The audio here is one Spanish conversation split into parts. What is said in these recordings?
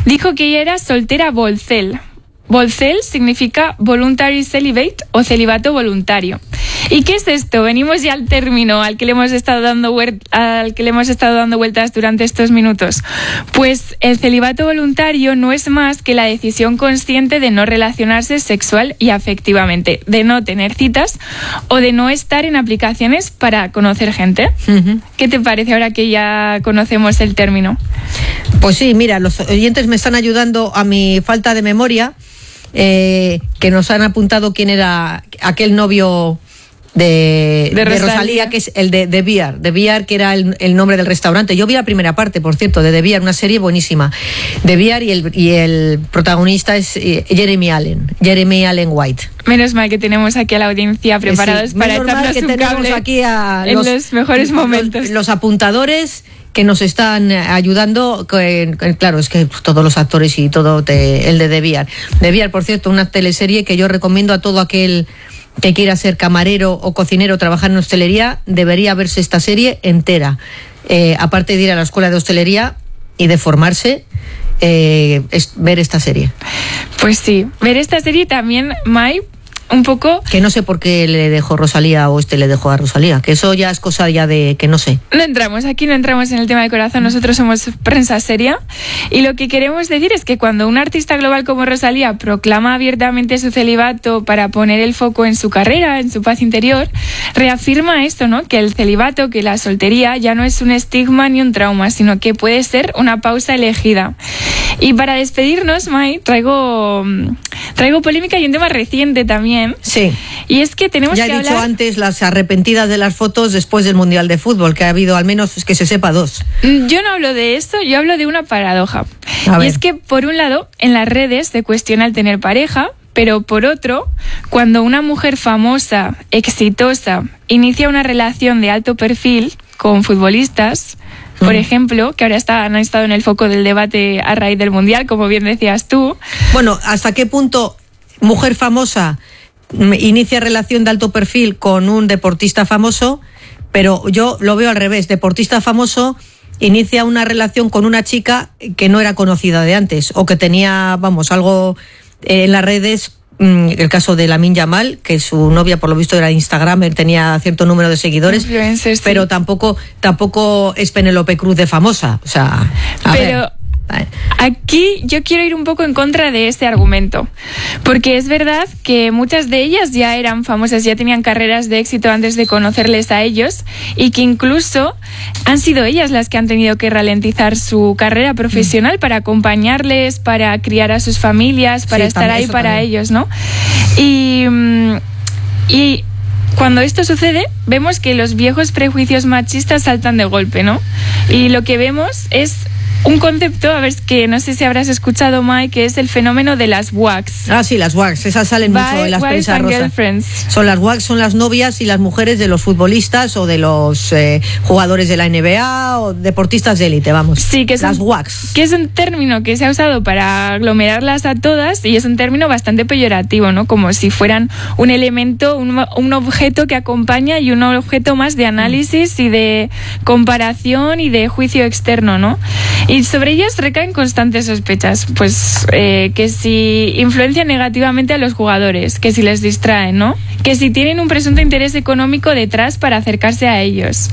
Dijo que ella era soltera Volcel. Volcel significa voluntary celibate o celibato voluntario. ¿Y qué es esto? Venimos ya al término al que le hemos estado dando vueltas durante estos minutos. Pues el celibato voluntario no es más que la decisión consciente de no relacionarse sexual y afectivamente, de no tener citas o de no estar en aplicaciones para conocer gente. Uh-huh. ¿Qué te parece ahora que ya conocemos el término? Pues sí, mira, los oyentes me están ayudando a mi falta de memoria, que nos han apuntado quién era aquel novio de Rosalía, que es el de The Bear, que era el nombre del restaurante. Yo vi la primera parte, por cierto, de The Bear, una serie buenísima. The Bear y el protagonista es Jeremy Allen White. Menos mal que tenemos aquí a la audiencia preparados para echarnos un cable aquí en los mejores momentos. Los apuntadores que nos están ayudando, claro, es que todos los actores y todo el de The Bear. The Bear, por cierto, una teleserie que yo recomiendo a todo aquel que quiera ser camarero o cocinero, trabajar en hostelería, debería verse esta serie entera. Aparte de ir a la escuela de hostelería y de formarse, es ver esta serie. Pues sí, ver esta serie también, Mai, un poco... Que no sé por qué le dejó Rosalía o le dejó a Rosalía, que eso ya es cosa ya de que no sé. No entramos en el tema de corazón, nosotros somos prensa seria y lo que queremos decir es que cuando un artista global como Rosalía proclama abiertamente su celibato para poner el foco en su carrera, en su paz interior, reafirma esto, ¿no? Que el celibato, que la soltería ya no es un estigma ni un trauma, sino que puede ser una pausa elegida. Y para despedirnos, Mai, traigo polémica y un tema reciente también. Sí. Y es que tenemos que hablar... Ya he dicho antes las arrepentidas de las fotos después del Mundial de Fútbol, que ha habido al menos, que se sepa, 2. Yo no hablo de esto, yo hablo de una paradoja. Y es que, por un lado, en las redes se cuestiona el tener pareja, pero por otro, cuando una mujer famosa, exitosa, inicia una relación de alto perfil con futbolistas, por ejemplo, que ahora han estado en el foco del debate a raíz del Mundial, como bien decías tú. Bueno, ¿hasta qué punto mujer famosa inicia relación de alto perfil con un deportista famoso? Pero yo lo veo al revés. Deportista famoso inicia una relación con una chica que no era conocida de antes o que tenía, algo en las redes. El caso de Lamine Yamal, que su novia por lo visto era Instagramer, tenía cierto número de seguidores, pero tampoco es Penélope Cruz de famosa. O sea, pero aquí yo quiero ir un poco en contra de este argumento, porque es verdad que muchas de ellas ya eran famosas, ya tenían carreras de éxito antes de conocerles a ellos, y que incluso han sido ellas las que han tenido que ralentizar su carrera profesional para acompañarles, para criar a sus familias, para estar ahí para ellos, ¿no? Y cuando esto sucede, vemos que los viejos prejuicios machistas saltan de golpe, ¿no? Y lo que vemos es un concepto, a ver, que no sé si habrás escuchado, Mai, que es el fenómeno de las WAGs. Ah, sí, las WAGs, esas salen mucho en las prensas rosas. Son las WAGs, son las novias y las mujeres de los futbolistas o de los jugadores de la NBA o deportistas de élite, vamos. Sí, que las WAGs. Que es un término que se ha usado para aglomerarlas a todas y es un término bastante peyorativo, ¿no? Como si fueran un elemento, un objeto que acompaña y un objeto más de análisis y de comparación y de juicio externo, ¿no? Y sobre ellas recaen constantes sospechas, pues que si influencian negativamente a los jugadores, que si les distraen, ¿no? Que si tienen un presunto interés económico detrás para acercarse a ellos.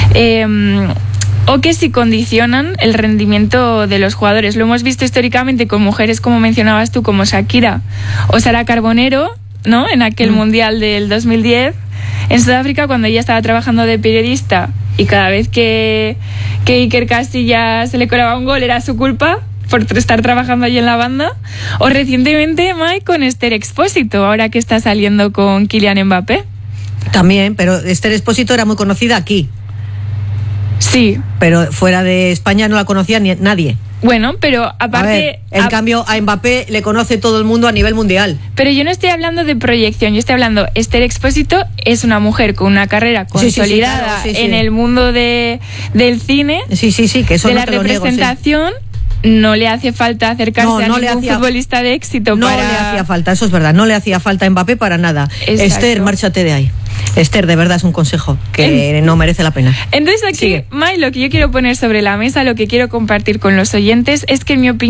O que si condicionan el rendimiento de los jugadores. Lo hemos visto históricamente con mujeres, como mencionabas tú, como Shakira o Sara Carbonero, ¿no? En aquel Mundial del 2010, en Sudáfrica, cuando ella estaba trabajando de periodista y cada vez que Iker Casillas se le colaba un gol era su culpa por estar trabajando allí en la banda. O recientemente, Mike, con Esther Expósito, ahora que está saliendo con Kylian Mbappé. También, pero Esther Expósito era muy conocida aquí. Sí. Pero fuera de España no la conocía nadie. Bueno, pero aparte... En cambio, a Mbappé le conoce todo el mundo a nivel mundial. Pero yo no estoy hablando de proyección, yo estoy hablando... Esther Expósito es una mujer con una carrera consolidada en el mundo del cine. Sí, que eso de no la te lo niego, representación. No le hace falta acercarse a ningún futbolista de éxito. No le hacía falta, eso es verdad. No le hacía falta a Mbappé para nada. Exacto. Esther, márchate de ahí. Esther, de verdad es un consejo que no merece la pena. Entonces aquí, Mai, lo que yo quiero poner sobre la mesa, lo que quiero compartir con los oyentes es que en mi opinión